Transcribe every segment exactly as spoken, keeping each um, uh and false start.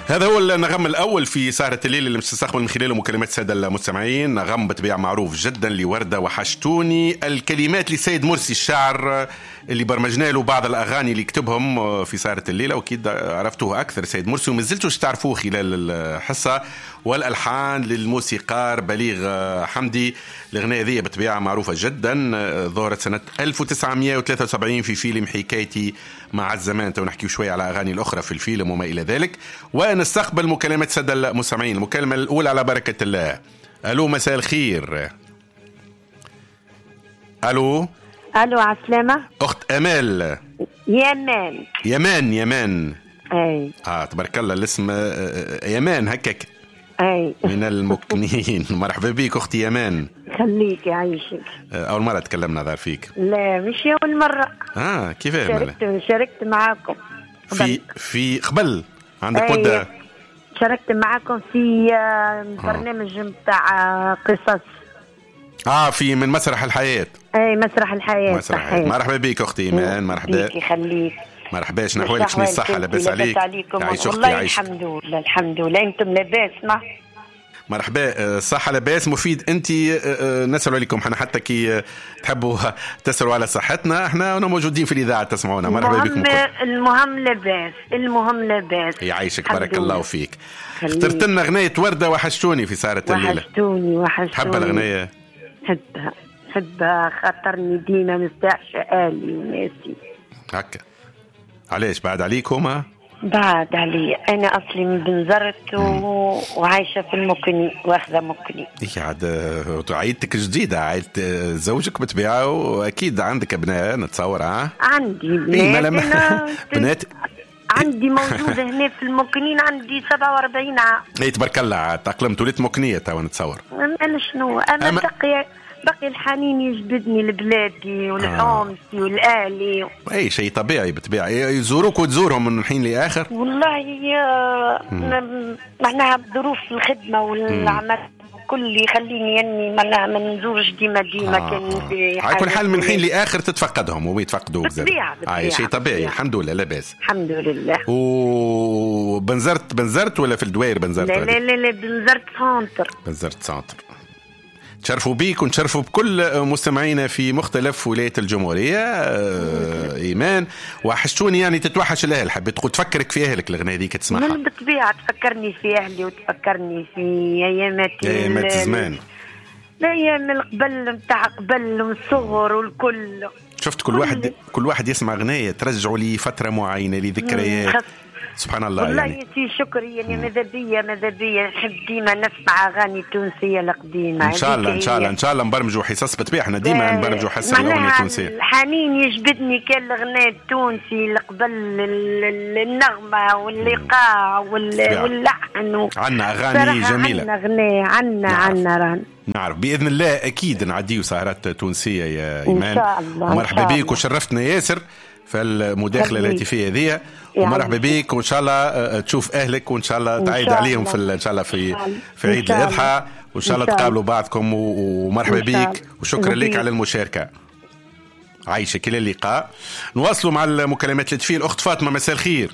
هذا هو النغم الأول في سهرة الليل اللي مستقبل من خلاله مكالمات السادة المستمعين. نغم بطبيعة معروف جدا لوردة وحشتوني. الكلمات لسيد مرسي الشاعر اللي برمجنا له بعض الأغاني اللي كتبهم في سهرة الليلة، وأكيد عرفتوه أكثر سيد مرسي ومازلتوش تعرفوه خلال الحصة. والألحان للموسيقار بليغ حمدي. الأغنية ذي بطبيعة معروفة جدا، ظهرت سنة ألف وتسعمائة وثلاثة وسبعين في فيلم حكايتي مع الزمان. ونحكي شوية على أغاني الأخرى في الفيلم وما إلى ذلك. ونستقبل مكالمة سادة المستمعين. المكالمة الأولى على بركة الله. ألو مساء الخير. ألو ألو عسلامة أخت أمال. يمان يمان يمان أي آه تبارك الله الاسم يمان هكاك أي من المكنين. مرحبا بك أختي يمان. خليك يعيشك. أول مرة تكلمنا ذا فيك. لا مش أول مرة. آه كيف شاركت شاركت معاكم في في قبل عندك مدة. شاركت معاكم في برنامج متاع قصص اه في من مسرح الحياة. اي مسرح الحياة. مسرح الحياة. مرحبا بك اختي ايمان. مرحبا بك. خليك. مرحبا. شنو احوالك؟ شنو الصحة؟ لاباس عليك؟ يعيش والله يعيش. الحمد لله الحمد لله. انتم لاباس؟ ما مرحبا. صحة لاباس. مفيد. انت نسأل عليكم احنا حتى كي تحبوا تسألوا على صحتنا احنا موجودين في الإذاعة تسمعونا. مرحبا بكم. المهم لاباس. المهم لاباس. يعيشك بارك الله فيك. اخترت لنا أغنية وردة وحشتوني في سهرة الليلة. وحشتوني وحشتوني. تحب الأغنية؟ حبها حبها خاطرني ديما مستعشى آلي وناسي هكا. علاش بعد عليكم؟ ها بعد علي. أنا أصلي من بنزرت و... وعايشة في المكني واخذة مكني. إيه عاد عائلتك جديدة، عائلة زوجك بطبيعة، وأكيد عندك أبناء نتصور. ها عندي بنات. إيه بنات عندي موجودة هنا في المكنين. عندي سبعة وأربعين عام. اي تبارك الله. تأقلمت وليت مكنية تو نتصور. أنا شنو أنا أما بقي بقي الحنين يجبدني لبلادي والحومتي آه. والآلي. أي شيء طبيعي بطبيعة. يزوروك وتزورهم من حين لآخر. والله معناها ظروف الخدمة والعمل كل يخليني اني ما ما نزورش ديما ديما. آه. كان في على كل حال من حين لاخر تتفقدهم ويتفقدوك زاد. اي شيء طبيعي. الحمد لله لاباس الحمد لله. وبنزرت بنزرت ولا في الدوائر بنزرت؟ لا لا لا, لا بنزرت سانتر. بنزرت سانتر. تشرفوا بيك ونشرفوا بكل مستمعينا في مختلف ولايات الجمهورية. آه إيمان وحشتوني يعني تتوحش الأهل. حبيت تقول تفكرك في أهلك الأغنية دي كتسمعها. من بالطبيعة تفكرني في أهلي وتفكرني في أيامات أيامات زمان. الأيام القبل متاع قبل والصغر والكل. شفت كل واحد كل واحد يسمع أغنية ترجعوا لي فترة معينة لذكريات. سبحان الله. والله يعني يا شكري يعني ماذا بيا ماذا بيا نحب ديما نسمع اغاني تونسيه القديمه. ان شاء الله ان شاء الله ان شاء الله نبرمجوا حصص بطبيعه. احنا ديما نبرمجوا حصه الاغنيه التونسيه. الحنين يجبدني كان الاغنيه التونسي قبل النغمه والايقاع واللحن. عندنا اغاني جميله. عندنا اغنيه عندنا عندنا ران. نعرف باذن الله اكيد نعديو سهرات تونسيه يا ايمان. ان شاء الله. مرحبا بك وشرفتنا ياسر في المداخله الهاتفيه هذه. ومرحبا بك وان شاء الله تشوف اهلك وان شاء الله تعيد عليهم في ان شاء الله في في عيد الاضحى وان شاء الله تقابلوا بعضكم. ومرحبا بك وشكرا لك على المشاركه. عايشك الى اللقاء. نواصلوا مع المكالمات اللي تفي. الاخت فاطمه مساء الخير.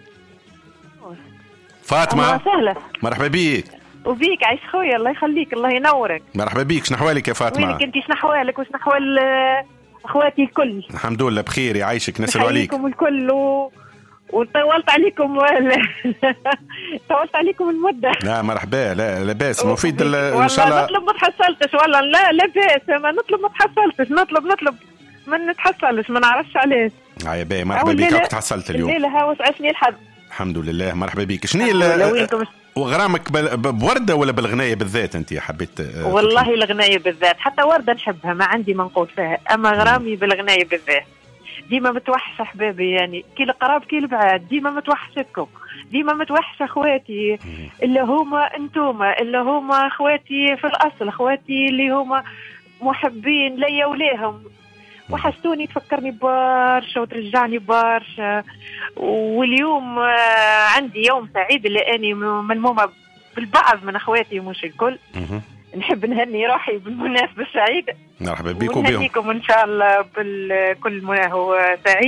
فاطمه مرحبا بك. وبيك عايش خويا الله يخليك الله ينورك. مرحبا بك. شنو احوالك يا فاطمه؟ وينك انت؟ شنو احوالك وشنو احوال اخواتي الكل؟ الحمد لله بخير يعيشك. نسأل عليك. نحييكم الكل و... وطولت عليكم ولا طولت عليكم المدة. لا مرحبا. لا لاباس مفيد ان شاء الله. نطلب ما تحصلتش والله. لا لاباس ما نطلب ما تحصلتش. نطلب نطلب ما نتحصلش ما نعرفش عليه. يا باي مرحبا بك. كيف تحصلت اليوم؟ الليلة ها وسعشني الحظ. الحمد لله. مرحبا بك. شنو وغرامك بوردة ولا بالغناية بالذات انت حبيت؟ والله الغناية بالذات حتى وردة نحبها ما عندي ما نقول فيها. اما غرامي بالغناية بالذات. ديما متوحش احبابي يعني كي القراب كي البعاد. ديما متوحشتكم ديما متوحش اخواتي اللي هما انتوما اللي هما اخواتي في الاصل. اخواتي اللي هما محبين ليا وليهم. وحشتوني تفكرني برشا وترجعني برشا. واليوم عندي يوم سعيد لاني ملمومه بالبعض من اخواتي مش الكل. نحب نهني روحي بالمناسبه السعيده. مرحبا بكم وبيهم. نهنيكم ان شاء الله بالكل مناسبه سعيد.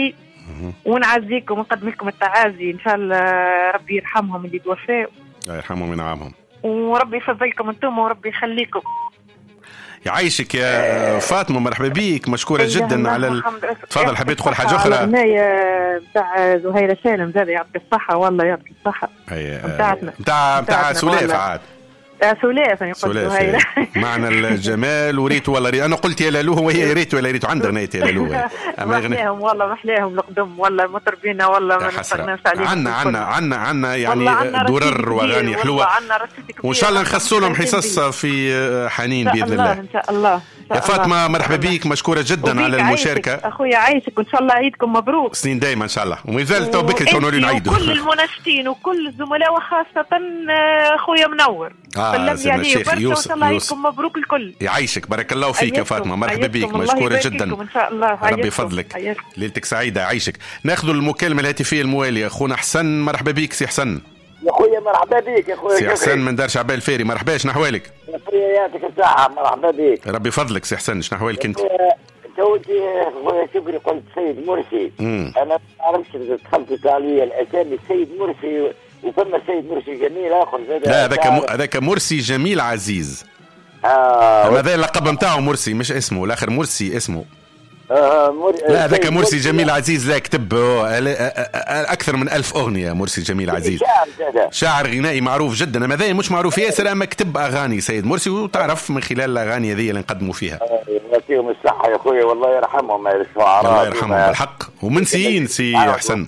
ونعزيكم ونقدم لكم التعازي ان شاء الله ربي يرحمهم اللي توفاوا يرحمهم وينعمهم وربي يفضلكم انتم وربي يخليكم. يعيشك يا فاطمه مرحبا بيك مشكوره جدا على ال... تفضل حبيت تقول حاجه اخرى. الاغنيه نتاع زهيره سالم زاد يعطيك الصحه والله يعطيك الصحه نتاعتنا نتاع نتاع سلافه عاد سلافه يقول زهيره معنى الجمال وريت والله ريت. انا قلت يا لالو وهي ريت ولا ريت عندها غنيت يا لالو محلاهم والله محلاهم القدم والله مطربينا والله ما نستغناش عليهم. عندنا عندنا عندنا عندنا يعني درر واغاني حلوه وان شاء الله نخصوا لهم حصص في حنين باذن الله ان شاء الله. يا فاطمه مرحبا بيك مشكوره جدا على المشاركه اخويا عايشك وان شاء الله عيدكم مبروك سنين دايما ان شاء الله ومازال تو بكري كونوا لنا عيد وكل المناشدين وكل الزملاء وخاصه اخويا منور اه سيدنا الشيخ يوسف يوسف مبروك الكل. يعيشك بارك الله فيك يا فاطمه مرحبا بيك مشكوره جدا ان شاء الله ربي يفضلك ليلتك سعيده يعيشك. ناخذ المكالمه الهاتفيه المواليه اخونا حسن مرحبا بيك سي حسن. يا خويا مرحبا بيك يا خويا سي حسن من دار شعبان الفيري مرحبا شنو احوالك؟ يا خويا يعطيك الصحه مرحبا بيك ربي يفضلك سي حسن شنو احوالك انت؟ توتي خويا شكري قلت سيد مرسي مم. انا ما نعرفش دخلت عليا الاسامي سيد مرسي وفما سيد مرسي جميل اخر زاد. لا هذاك هذاك مرسي جميل عزيز اه هذا اللقب نتاعو مرسي مش اسمه الاخر مرسي اسمه آه مر... لا هذاك مرسي جميل عزيز لا كتب اكثر من ألف اغنيه مرسي جميل عزيز شاعر, شاعر غنائي معروف جدا اما ذا مش معروف ياسر اما كتب اغاني سيد مرسي وتعرف من خلال الاغاني هذه اللي نقدموا فيها. يعطيهم الصحه يا خويا والله يرحمهم الشعراء الله يرحمهم بالحق ومنسيين سي حسن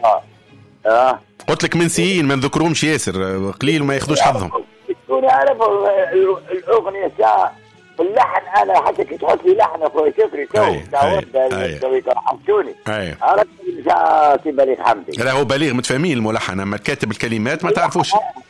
اه قلت لك منسيين ما نذكرهمش ياسر قليل ما ياخذوش حظهم. تكون عارف الاغنيه ساعه اللحن انا حتى كي تحط لي لحن اخويا شكري تو تعودت حمسوني عرفت ساعه بليغ حمدي. لا هو بليغ متفاهمين الملحن اما كاتب الكلمات ما تعرفوش.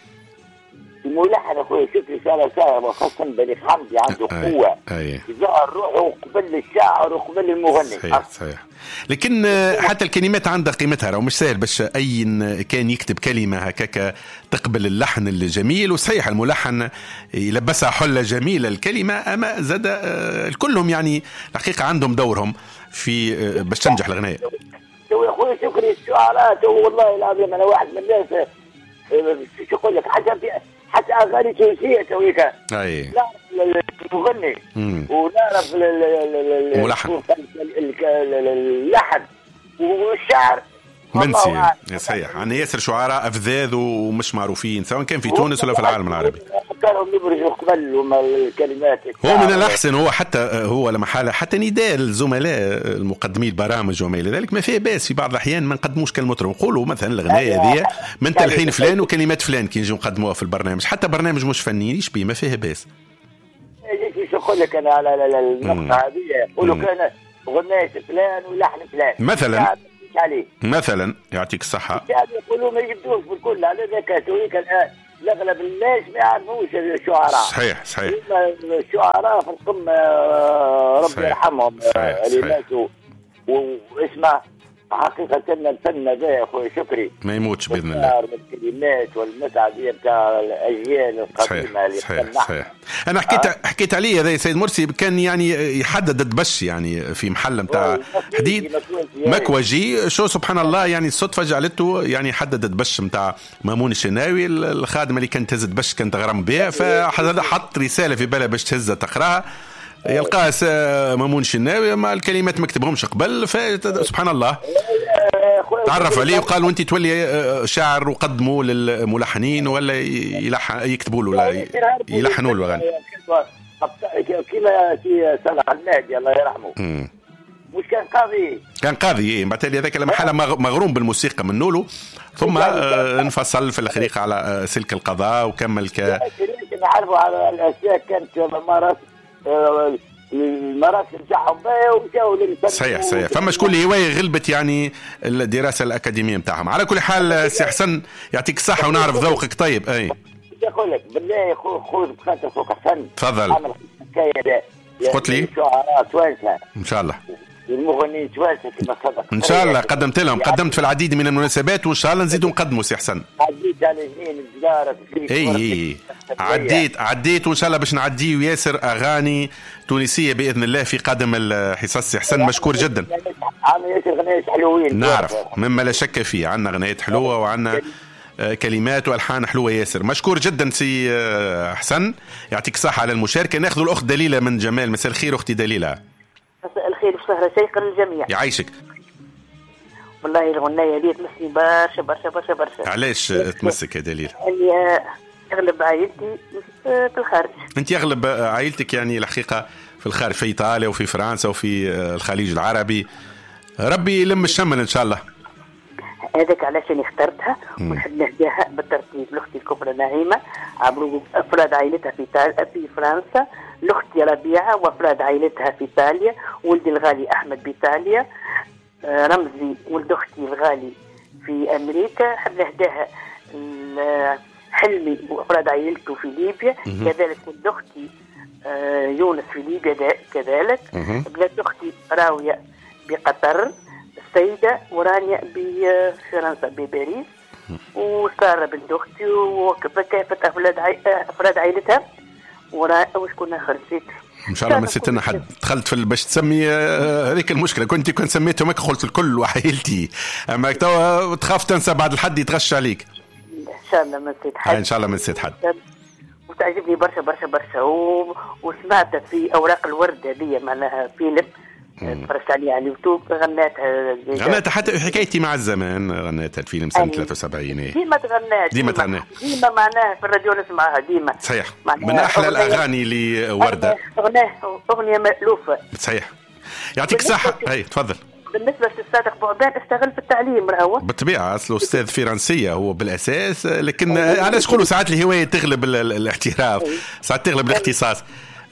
الملحن اخويا شكري ساعه ساعه خاصه بليغ حمدي عنده قوه يظهر روحه قبل الشاعر وقبل المغني. صحيح صحيح لكن حتى الكلمات عندها قيمتها راه مش سهل باش اي كان يكتب كلمه هكاك تقبل اللحن الجميل. وصحيح الملحن يلبسها حله جميله الكلمه اما زاد كلهم يعني الحقيقه عندهم دورهم في باش تنجح الغنايه. تو يا خويا شكري الشعراء تو والله العظيم انا واحد من الناس شو يقول لك حتى حتى اغاني تونسيه تويكا اي لا المغني ونعرف الملحن اللحن والشعر منسي صحيح يعني ياسر شعراء افذاذ ومش معروفين سواء كان في تونس ولا في العالم العربي كانوا يبرزوا قبل وما الكلمات هو من الاحسن هو حتى هو لما حاله حتى نداء الزملاء المقدمي البرامج وما الى ذلك ما فيه باس في بعض الاحيان ما نقدموش كالمطرب نقولوا مثلا الغنايه هذه من تلحين فلان وكلمات فلان كي نجيو نقدموها في البرنامج حتى برنامج مش فني ايش بيه ما فيه باس. ايش نقول لك انا على النقطه هذه يقولوا كان غنايه فلان ولحن فلان مثلا مثلا يعطيك الصحه يقولوا ما يجبدوش بالكل على ذاك تويك الان اغلب الناس ما يعرفوش الشعراء. صحيح صحيح الشعراء في القمه ربي يرحمهم اللي ماتوا واسمع حقيقة الفن ذا يا أخوي شكري ما يموتش بإذن الله الكلمات والمسعدية بتاع الأجيال القديمة اللي صحيح صحيح. أنا حكيت آه. حكيت عليه هذا سيد مرسي كان يعني يحدد الدبش يعني في محل بتاع حديد مكوجي شو سبحان الله يعني الصدفة جعلته يعني حدد الدبش بتاع مامون الشناوي الخادمة اللي كانت تهز دبش كانت تغرم بها فحط رسالة في بالها باش تهزها تقراها يلقاها مامون الشناوي ما الكلمات ما كتبهمش قبل فسبحان الله تعرف عليه وقال وانت تولي شاعر وقدموا للملحنين ولا يلحن يكتبوا له ولا يلحنوا له اغاني كما في صلاح المهدي الله يرحمه مش كان قاضي كان قاضي ايه بعد هذاك لما حاله مغروم بالموسيقى من نولو ثم انفصل في الحقيقه على سلك القضاء وكمل ك نعرفوا على الاشياء كانت ممارسه المراسم تاعهم وجاوا للفن. صحيح صحيح فما شكون هوايه غلبت يعني الدراسه الاكاديميه نتاعهم. على كل حال سي حسن يعطيك الصحه ونعرف ذوقك طيب. اي يقول لك بالله خوذ بخاطر فوق حسن تفضل قلت لي شعراء توانسه ان شاء الله المغنيين توانسه كما صدق ان شاء الله قدمت لهم قدمت في العديد من المناسبات وان شاء الله نزيدوا نقدموا سي حسن عديت على جنين الجداره اي اي عديت عديت وان شاء الله باش نعدي وياسر اغاني تونسيه باذن الله في قادم الحصص. حسن مشكور جدا. عندنا ياسر غنايات حلوين نعرف مما لا شك فيه، عندنا غنايات حلوه وعندنا كلمات والحان حلوه ياسر. مشكور جدا سي حسن، يعطيك الصحه على المشاركه. ناخذ الاخت دليله من جمال. مساء الخير اختي دليله. مساء الخير وسهلا شيقا للجميع. يعيشك. والله الغنايه هذه تمسني برشا برشا برشا برشا. علاش تمسك يا دليل؟ اللي اغلب عائلتي في الخارج. انت اغلب عائلتك يعني الحقيقه في الخارج، في ايطاليا وفي فرنسا وفي الخليج العربي. ربي يلم الشمل ان شاء الله. هذاك علشان اخترتها ونحب نهديها بالترتيب لاختي الكبرى نعيمه عبر افراد عائلتها في في فرنسا، لاختي ربيعه وافراد عائلتها في ايطاليا، ولدي الغالي احمد بايطاليا، رمزي ولد اختي الغالي في امريكا. حب نهداها حلمي وافراد عائلته في ليبيا، كذلك ولد اختي يونس في ليبيا كذلك، بنات اختي راويه بقطر، السيدة ورانيا بفرنسا بباريس، وسارة بنت أختي وكافة أفراد أفراد عائلتها. وشكون آخر نسيت؟ إن شاء الله ما نسيت أنا حد. دخلت في باش تسمي هذيك المشكلة، كنت كنت سميتهم هيك قلت الكل وعائلتي، أما توا تخاف تنسى بعد الحد يتغش عليك. إن شاء الله ما نسيت حد. إن شاء الله ما نسيت حد. وتعجبني برشا برشا برشا و... وسمعت في أوراق الورد هذه معناها فيلم تفرجت عليه على اليوتيوب، غناتها غناتها حتى حكايتي مع الزمان، غناتها الفيلم سنة ثلاثة وسبعين. ديما تغنات ديما تغنات ديما معناها في الراديو نسمعها ديما. صحيح، من أحلى الأغاني لوردة. أغنية أغنية مألوفة. صحيح، يعطيك الصحة. هاي تفضل. بالنسبة للصادق بوعبان اشتغل في التعليم راهو بالطبيعة، أصله أستاذ فرنسية هو بالأساس، لكن علاش تقولوا ساعات الهواية تغلب الاحتراف، ساعات تغلب الاختصاص.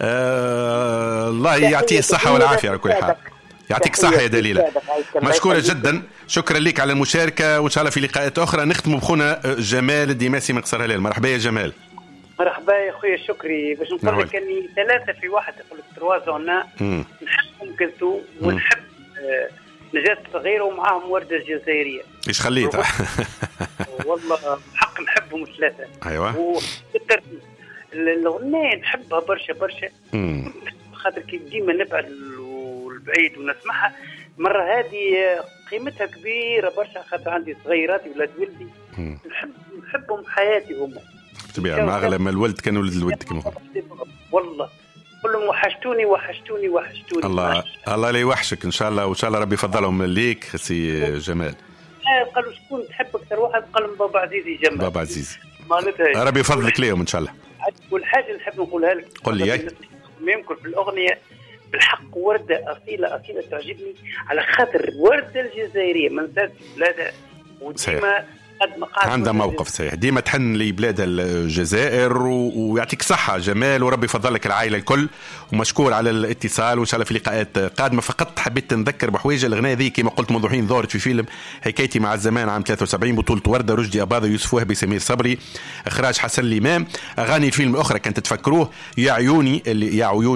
آه الله يعطيه الصحة والعافية على كل حال. يعطيك صحة يا دليلة. مشكورة جدا، شكرا لك على المشاركة، وإن شاء الله في لقاءات أخرى. نختم بخونا جمال الدماسي من قصر هلال. مرحبا يا جمال. مرحبا يا خويا شكري. باش نقول لك اني ثلاثة في واحد في التروازونا نحب أم كلثوم ونحب آه نجاة صغيرة ومعاهم وردة الجزائرية. إيش خليتها؟ والله حق نحبهم ثلاثة. أيوة. وبالترتيب الأغنية نحبها برشا برشا، خاطر كي ديما نبعد البعيد ونسمعها. مرة هذه قيمتها كبيرة برشا، خاطر عندي صغيراتي ولاد ولدي نحب نحبهم حياتي هما. طبيعي، ما أغلى ما الولد كان ولد الولد كما والله كلهم وحشتوني وحشتوني وحشتوني. الله الله لا يوحشك إن شاء الله، وإن شاء الله ربي يفضلهم ليك سي جمال. قالوا شكون تحب أكثر واحد؟ قال بابا عزيزي جمال. بابا عزيزي معناتها ربي يفضلك ليهم إن شاء الله. والحاجة نحب نقولها لك، قل لي أي. ما يمكن في الأغنية بالحق وردة أصيلة أصيلة تعجبني، على خاطر وردة الجزائرية ما نساش بلادها وديما عندها موقف صحيح، ديما تحن لبلاد الجزائر. ويعطيك صحة جمال، وربي يفضلك العائلة الكل، ومشكور على الاتصال، وإن شاء الله في لقاءات قادمة. فقط حبيت نذكر بحويجة الأغنية ذي كما قلت منذ حين ظهرت في فيلم حكايتي مع الزمان عام ثلاثة وسبعين، بطولة وردة، رشدي أباظة، يوسف وهبي، سمير صبري، إخراج حسن الإمام. أغاني الفيلم الأخرى كانت تفكروه يا عيوني اللي يا عيوني